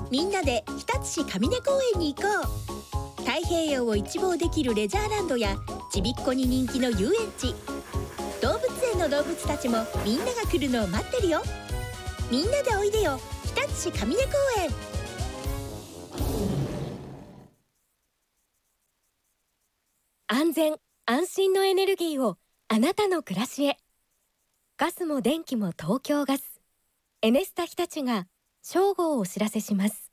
みんなで日立市上根公園に行こう。太平洋を一望できるレジャーランドやちびっこに人気の遊園地、動物園の動物たちもみんなが来るのを待ってるよ。みんなでおいでよ日立市上根公園。 安全安心のエネルギーをあなたの暮らしへ。ガスも電気も東京ガス、エネスタ日立が正午をお知らせします。